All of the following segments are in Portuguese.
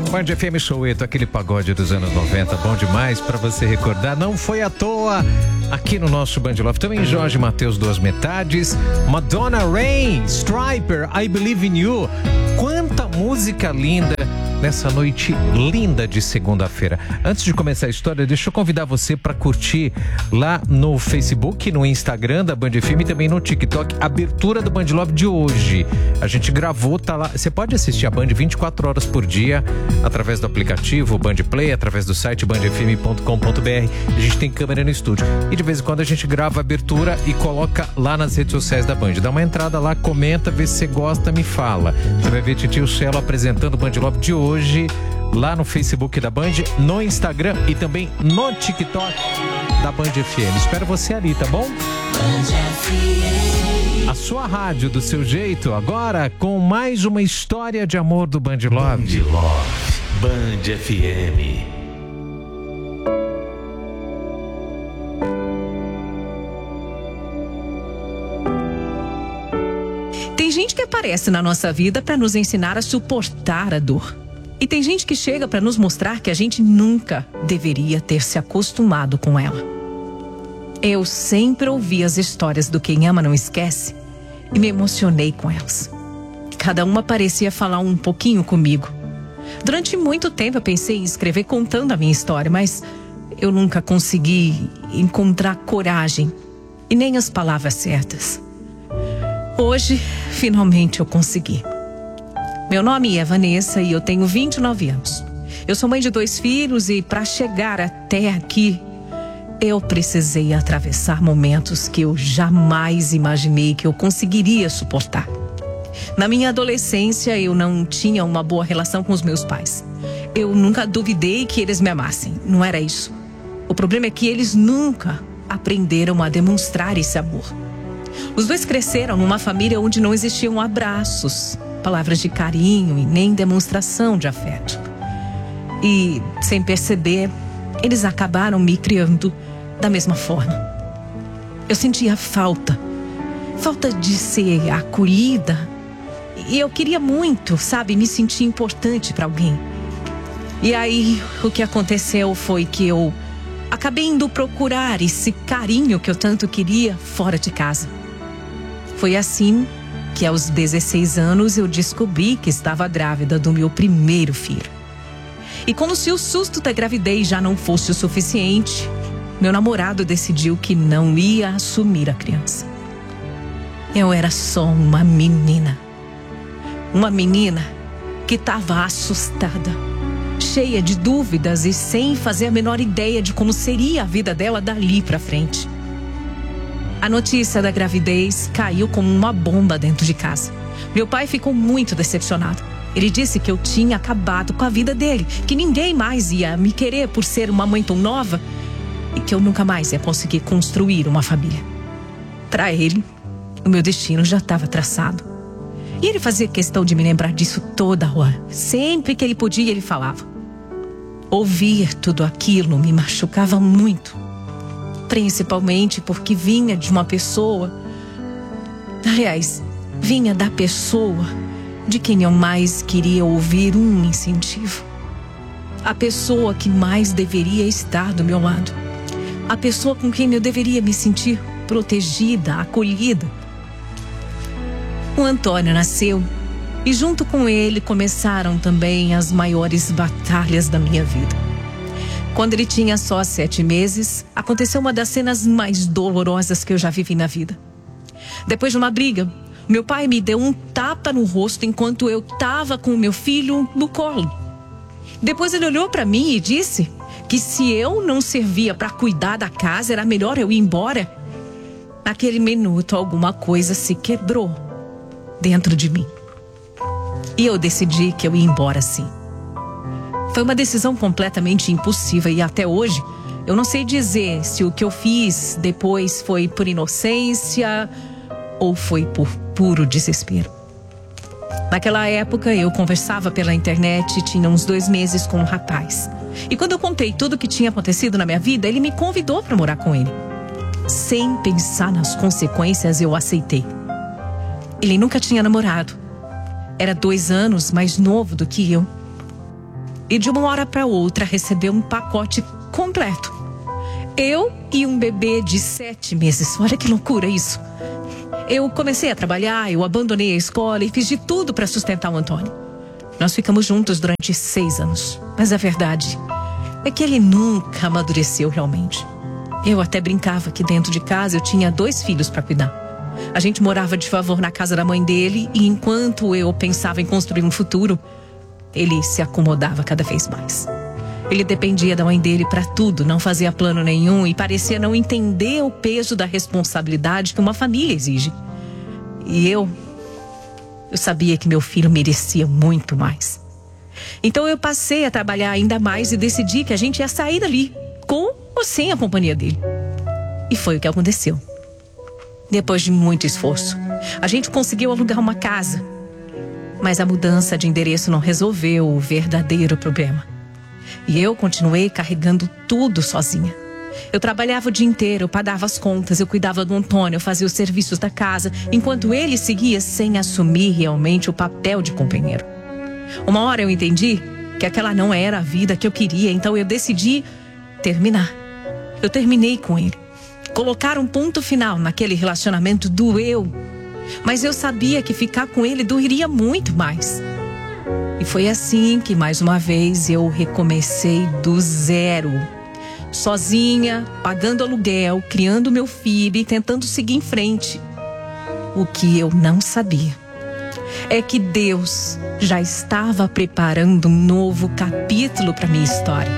Band FM Soweto, aquele pagode dos anos 90, bom demais pra você recordar. Não foi à toa aqui no nosso Band Love. Também Jorge Mateus, Duas Metades, Madonna Rain, Striper, I Believe in You. Quanta música linda nessa noite linda de segunda-feira. Antes de começar a história, deixa eu convidar você para curtir lá no Facebook, no Instagram da Band FM e também no TikTok, a abertura do Band Love de hoje. A gente gravou, tá lá. Você pode assistir a Band 24 horas por dia através do aplicativo Band Play, através do site bandfm.com.br. A gente tem câmera no estúdio. E de vez em quando a gente grava a abertura e coloca lá nas redes sociais da Band. Dá uma entrada lá, comenta, vê se você gosta, me fala. Você vai ver Titio Celo apresentando o Band Love de hoje lá no Facebook da Band, no Instagram e também no TikTok da Band FM. Espero você ali, tá bom? A sua rádio do seu jeito, agora com mais uma história de amor do Band Love. Band Love, Band FM. Tem gente que aparece na nossa vida para nos ensinar a suportar a dor. E tem gente que chega para nos mostrar que a gente nunca deveria ter se acostumado com ela. Eu sempre ouvi as histórias do Quem Ama Não Esquece e me emocionei com elas. Cada uma parecia falar um pouquinho comigo. Durante muito tempo eu pensei em escrever contando a minha história, mas eu nunca consegui encontrar coragem e nem as palavras certas. Hoje, finalmente eu consegui. Meu nome é Vanessa e eu tenho 29 anos. Eu sou mãe de 2 filhos e para chegar até aqui, eu precisei atravessar momentos que eu jamais imaginei que eu conseguiria suportar. Na minha adolescência, eu não tinha uma boa relação com os meus pais. Eu nunca duvidei que eles me amassem, não era isso. O problema é que eles nunca aprenderam a demonstrar esse amor. Os 2 cresceram numa família onde não existiam abraços, palavras de carinho e nem demonstração de afeto. E, sem perceber, eles acabaram me criando da mesma forma. Eu sentia falta de ser acolhida. E eu queria muito, sabe, me sentir importante para alguém. E aí, o que aconteceu foi que eu acabei indo procurar esse carinho que eu tanto queria fora de casa. Foi assim que aos 16 anos eu descobri que estava grávida do meu primeiro filho. E como se o susto da gravidez já não fosse o suficiente, meu namorado decidiu que não ia assumir a criança. Eu era só uma menina. Uma menina que estava assustada, cheia de dúvidas e sem fazer a menor ideia de como seria a vida dela dali para frente. A notícia da gravidez caiu como uma bomba dentro de casa. Meu pai ficou muito decepcionado. Ele disse que eu tinha acabado com a vida dele, que ninguém mais ia me querer por ser uma mãe tão nova e que eu nunca mais ia conseguir construir uma família. Para ele, o meu destino já estava traçado. E ele fazia questão de me lembrar disso toda hora. Sempre que ele podia, ele falava. Ouvir tudo aquilo me machucava muito. Principalmente porque vinha de uma pessoa... Aliás, vinha da pessoa de quem eu mais queria ouvir um incentivo. A pessoa que mais deveria estar do meu lado. A pessoa com quem eu deveria me sentir protegida, acolhida. O Antônio nasceu e junto com ele começaram também as maiores batalhas da minha vida. Quando ele tinha só 7 meses, aconteceu uma das cenas mais dolorosas que eu já vivi na vida. Depois de uma briga, meu pai me deu um tapa no rosto enquanto eu estava com o meu filho no colo. Depois ele olhou para mim e disse que se eu não servia para cuidar da casa, era melhor eu ir embora. Naquele minuto, alguma coisa se quebrou dentro de mim. E eu decidi que eu ia embora sim. Foi uma decisão completamente impulsiva e até hoje eu não sei dizer se o que eu fiz depois foi por inocência ou foi por puro desespero. Naquela época eu conversava pela internet e tinha uns 2 meses com um rapaz. E quando eu contei tudo o que tinha acontecido na minha vida, ele me convidou para morar com ele. Sem pensar nas consequências, eu aceitei. Ele nunca tinha namorado. Era 2 anos mais novo do que eu. e de uma hora para outra recebeu um pacote completo. Eu e um bebê de 7 meses. Olha que loucura isso. Eu comecei a trabalhar, eu abandonei a escola e fiz de tudo para sustentar o Antônio. Nós ficamos juntos durante 6 anos. Mas a verdade é que ele nunca amadureceu realmente. Eu até brincava que dentro de casa eu tinha 2 filhos para cuidar. A gente morava de favor na casa da mãe dele e enquanto eu pensava em construir um futuro, ele se acomodava cada vez mais. Ele dependia da mãe dele para tudo, não fazia plano nenhum e parecia não entender o peso da responsabilidade que uma família exige. E eu sabia que meu filho merecia muito mais. Então eu passei a trabalhar ainda mais e decidi que a gente ia sair dali, com ou sem a companhia dele. E foi o que aconteceu. Depois de muito esforço, a gente conseguiu alugar uma casa. Mas a mudança de endereço não resolveu o verdadeiro problema. E eu continuei carregando tudo sozinha. Eu trabalhava o dia inteiro, eu pagava as contas, eu cuidava do Antônio, eu fazia os serviços da casa, enquanto ele seguia sem assumir realmente o papel de companheiro. Uma hora eu entendi que aquela não era a vida que eu queria, então eu decidi terminar. Eu terminei com ele. Colocar um ponto final naquele relacionamento doeu, mas eu sabia que ficar com ele doeria muito mais. E foi assim que, mais uma vez, eu recomecei do zero. Sozinha, pagando aluguel, criando meu filho e tentando seguir em frente. O que eu não sabia é que Deus já estava preparando um novo capítulo para minha história.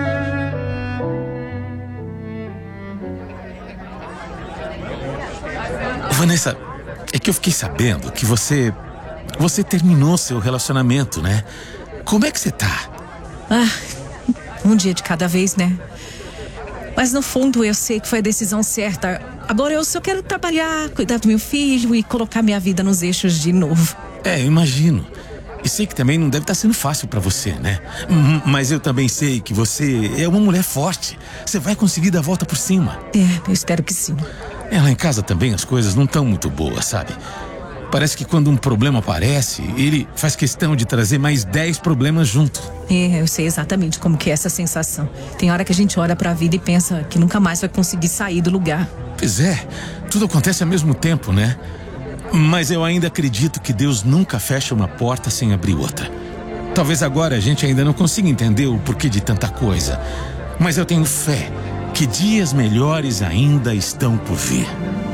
Vanessa, é que eu fiquei sabendo que você terminou seu relacionamento, né? Como é que você tá? Um dia de cada vez, né? Mas no fundo eu sei que foi a decisão certa. Agora eu só quero trabalhar, cuidar do meu filho e colocar minha vida nos eixos de novo. Eu imagino. E sei que também não deve estar sendo fácil pra você, né? Mas eu também sei que você é uma mulher forte. Você vai conseguir dar a volta por cima. Eu espero que sim. Lá em casa também as coisas não estão muito boas, sabe? Parece que quando um problema aparece, ele faz questão de trazer mais 10 problemas junto. Eu sei exatamente como que é essa sensação. Tem hora que a gente olha pra vida e pensa que nunca mais vai conseguir sair do lugar. Pois é, tudo acontece ao mesmo tempo, né? Mas eu ainda acredito que Deus nunca fecha uma porta sem abrir outra. Talvez agora a gente ainda não consiga entender o porquê de tanta coisa. Mas eu tenho fé que dias melhores ainda estão por vir.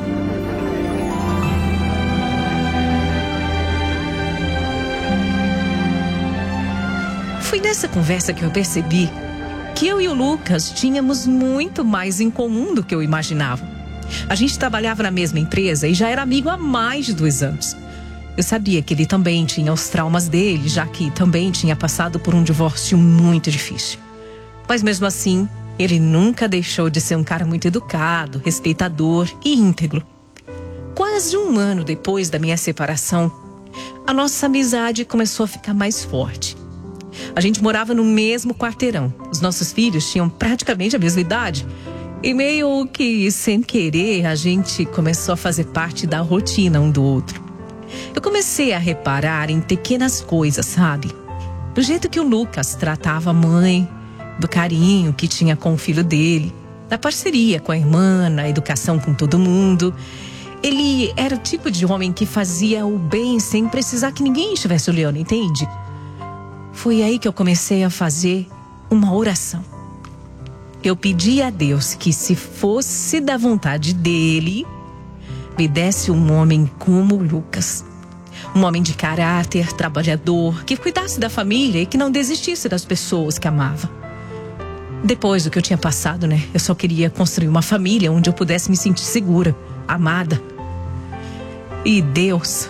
Foi nessa conversa que eu percebi que eu e o Lucas tínhamos muito mais em comum do que eu imaginava. A gente trabalhava na mesma empresa e já era amigo há mais de 2 anos. Eu sabia que ele também tinha os traumas dele, já que também tinha passado por um divórcio muito difícil. Mas mesmo assim, ele nunca deixou de ser um cara muito educado, respeitador e íntegro. Quase 1 ano depois da minha separação, a nossa amizade começou a ficar mais forte. A gente morava no mesmo quarteirão. Os nossos filhos tinham praticamente a mesma idade. E meio que sem querer, a gente começou a fazer parte da rotina um do outro. Eu comecei a reparar em pequenas coisas, sabe? Do jeito que o Lucas tratava a mãe, do carinho que tinha com o filho dele, da parceria com a irmã, na educação com todo mundo. Ele era o tipo de homem que fazia o bem sem precisar que ninguém estivesse olhando, entende? Foi aí que eu comecei a fazer uma oração. Eu pedi a Deus que, se fosse da vontade dele, me desse um homem como o Lucas. Um homem de caráter, trabalhador, que cuidasse da família e que não desistisse das pessoas que amava. Depois do que eu tinha passado, né? Eu só queria construir uma família onde eu pudesse me sentir segura, amada. E Deus...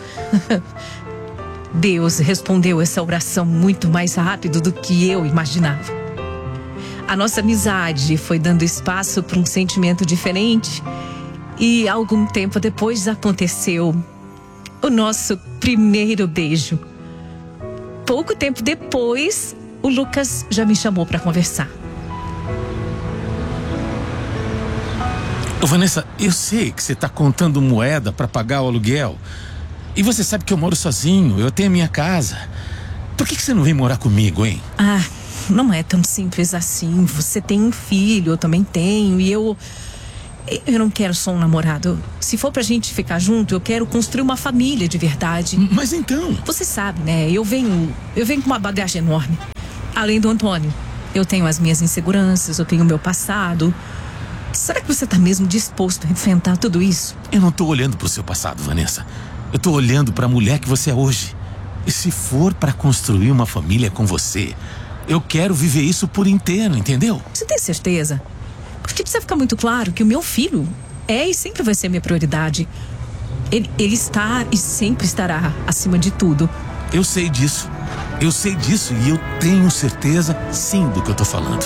Deus respondeu essa oração muito mais rápido do que eu imaginava. A nossa amizade foi dando espaço para um sentimento diferente. E algum tempo depois aconteceu o nosso primeiro beijo. Pouco tempo depois, o Lucas já me chamou para conversar. Vanessa, eu sei que você está contando moeda para pagar o aluguel. E você sabe que eu moro sozinho, eu tenho a minha casa. Por que você não vem morar comigo, hein? não é tão simples assim. Você tem um filho, eu também tenho, e eu não quero só um namorado. Se for pra gente ficar junto, eu quero construir uma família de verdade. Mas então... Você sabe, né? Eu venho com uma bagagem enorme. Além do Antônio, eu tenho as minhas inseguranças, eu tenho o meu passado. Será que você tá mesmo disposto a enfrentar tudo isso? Eu não tô olhando pro seu passado, Vanessa. Eu tô olhando pra mulher que você é hoje. E se for pra construir uma família com você, eu quero viver isso por inteiro, entendeu? Você tem certeza? Porque precisa ficar muito claro que o meu filho é e sempre vai ser minha prioridade. Ele está e sempre estará acima de tudo. Eu sei disso. Eu sei disso e eu tenho certeza, sim, do que eu tô falando.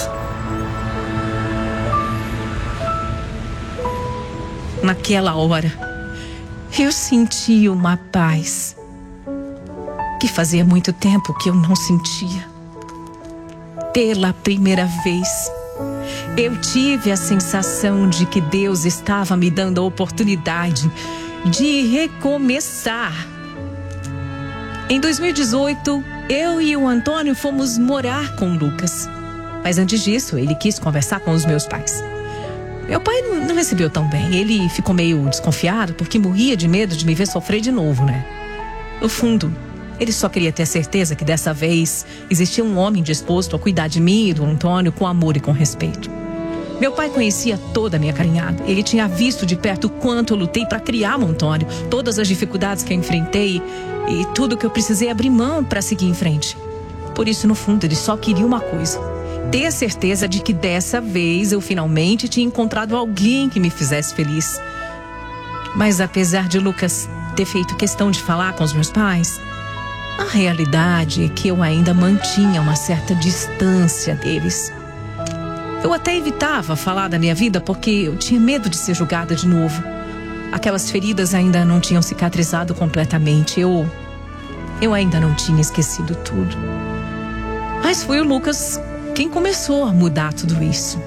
Naquela hora, eu senti uma paz que fazia muito tempo que eu não sentia. Pela primeira vez, eu tive a sensação de que Deus estava me dando a oportunidade de recomeçar. Em 2018, eu e o Antônio fomos morar com o Lucas. Mas antes disso, ele quis conversar com os meus pais. Meu pai não recebeu tão bem. Ele ficou meio desconfiado porque morria de medo de me ver sofrer de novo, né? No fundo, ele só queria ter certeza que dessa vez existia um homem disposto a cuidar de mim e do Antônio com amor e com respeito. Meu pai conhecia toda a minha caminhada. Ele tinha visto de perto o quanto eu lutei para criar o Antônio, todas as dificuldades que eu enfrentei e tudo que eu precisei abrir mão para seguir em frente. Por isso, no fundo, ele só queria uma coisa: ter a certeza de que dessa vez eu finalmente tinha encontrado alguém que me fizesse feliz. Mas apesar de Lucas ter feito questão de falar com os meus pais, a realidade é que eu ainda mantinha uma certa distância deles. Eu até evitava falar da minha vida porque eu tinha medo de ser julgada de novo. Aquelas feridas ainda não tinham cicatrizado completamente. Eu ainda não tinha esquecido tudo. Mas foi o Lucas quem começou a mudar tudo isso.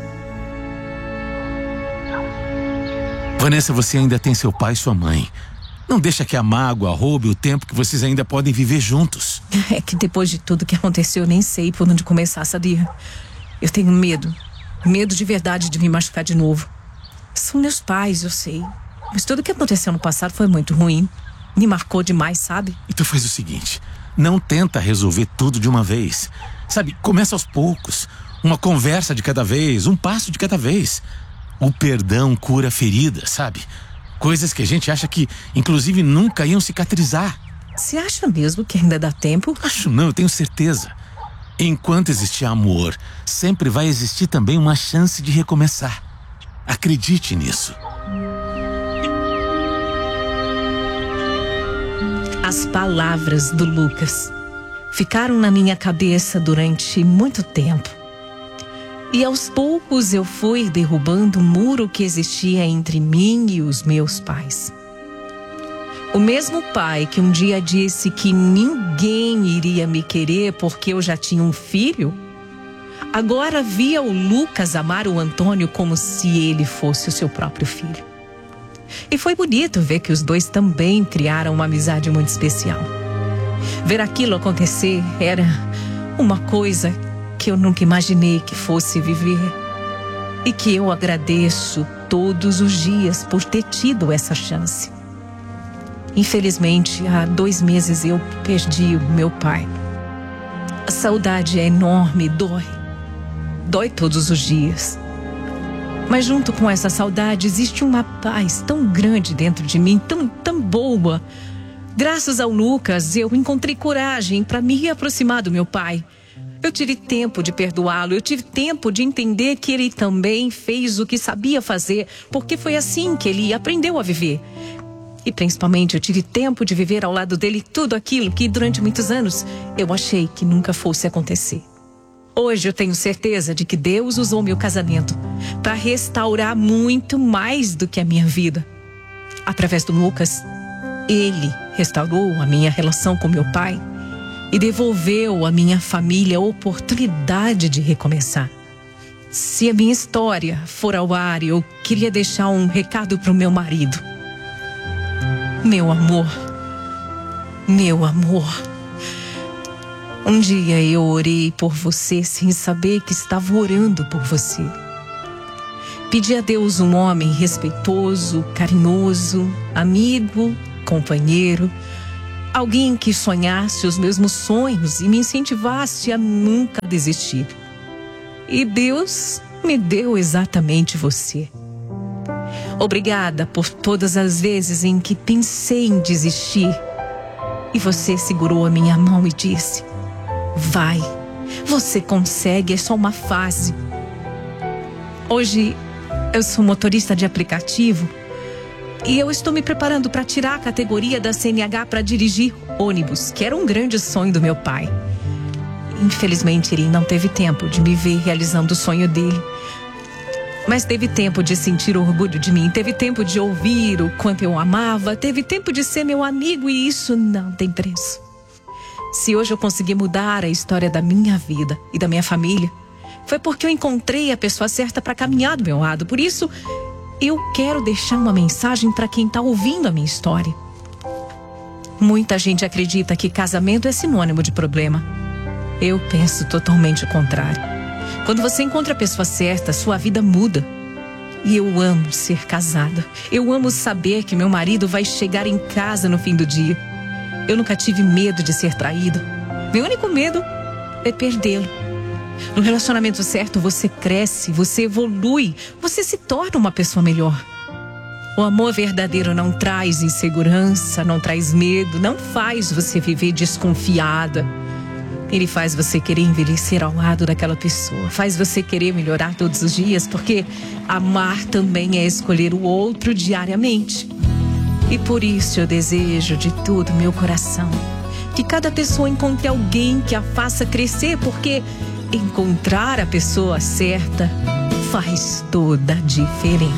Vanessa, você ainda tem seu pai e sua mãe. Não deixa que a mágoa roube o tempo que vocês ainda podem viver juntos. É que depois de tudo que aconteceu, eu nem sei por onde começar, sabia? Eu tenho medo. Medo de verdade de me machucar de novo. São meus pais, eu sei. Mas tudo que aconteceu no passado foi muito ruim. Me marcou demais, sabe? Então faz o seguinte: não tenta resolver tudo de uma vez. Sabe, começa aos poucos. Uma conversa de cada vez, um passo de cada vez. O perdão cura feridas, sabe? Coisas que a gente acha que, inclusive, nunca iam cicatrizar. Você acha mesmo que ainda dá tempo? Acho não, eu tenho certeza. Enquanto existir amor, sempre vai existir também uma chance de recomeçar. Acredite nisso. As palavras do Lucas ficaram na minha cabeça durante muito tempo. E aos poucos eu fui derrubando o muro que existia entre mim e os meus pais. O mesmo pai que um dia disse que ninguém iria me querer porque eu já tinha um filho, agora via o Lucas amar o Antônio como se ele fosse o seu próprio filho. E foi bonito ver que os dois também criaram uma amizade muito especial. Ver aquilo acontecer era uma coisa que eu nunca imaginei que fosse viver. E que eu agradeço todos os dias por ter tido essa chance. Infelizmente, há 2 meses eu perdi o meu pai. A saudade é enorme, dói. Dói todos os dias. Mas junto com essa saudade existe uma paz tão grande dentro de mim, tão boa. Graças ao Lucas, eu encontrei coragem para me aproximar do meu pai. Eu tive tempo de perdoá-lo, eu tive tempo de entender que ele também fez o que sabia fazer, porque foi assim que ele aprendeu a viver. E principalmente eu tive tempo de viver ao lado dele tudo aquilo que durante muitos anos eu achei que nunca fosse acontecer. Hoje eu tenho certeza de que Deus usou meu casamento para restaurar muito mais do que a minha vida. Através do Lucas, ele restaurou a minha relação com meu pai e devolveu à minha família a oportunidade de recomeçar. Se a minha história for ao ar, eu queria deixar um recado para o meu marido. Meu amor, Um dia eu orei por você sem saber que estava orando por você. Pedi a Deus um homem respeitoso, carinhoso, amigo, companheiro, alguém que sonhasse os mesmos sonhos e me incentivasse a nunca desistir. E Deus me deu exatamente você. Obrigada por todas as vezes em que pensei em desistir. E você segurou a minha mão e disse: vai, você consegue, é só uma fase. Hoje eu sou motorista de aplicativo e eu estou me preparando para tirar a categoria da CNH para dirigir ônibus, que era um grande sonho do meu pai. Infelizmente, ele não teve tempo de me ver realizando o sonho dele. Mas teve tempo de sentir orgulho de mim, teve tempo de ouvir o quanto eu amava, teve tempo de ser meu amigo, e isso não tem preço. Se hoje eu consegui mudar a história da minha vida e da minha família, foi porque eu encontrei a pessoa certa para caminhar do meu lado. Por isso, eu quero deixar uma mensagem para quem está ouvindo a minha história. Muita gente acredita que casamento é sinônimo de problema. Eu penso totalmente o contrário. Quando você encontra a pessoa certa, sua vida muda. E eu amo ser casada. Eu amo saber que meu marido vai chegar em casa no fim do dia. Eu nunca tive medo de ser traído. Meu único medo é perdê-lo. No relacionamento certo, você cresce, você evolui, você se torna uma pessoa melhor. O amor verdadeiro não traz insegurança, não traz medo, não faz você viver desconfiada. Ele faz você querer envelhecer ao lado daquela pessoa, faz você querer melhorar todos os dias, porque amar também é escolher o outro diariamente. E por isso eu desejo de todo meu coração que cada pessoa encontre alguém que a faça crescer, porque encontrar a pessoa certa faz toda a diferença.